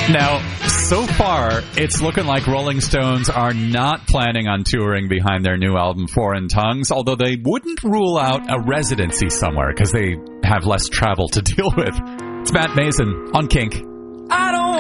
Now, so far, it's looking like Rolling Stones are not planning on touring behind their new album, Foreign Tongues, although they wouldn't rule out a residency somewhere because they have less travel to deal with. It's Matt Mason on Kink. I don't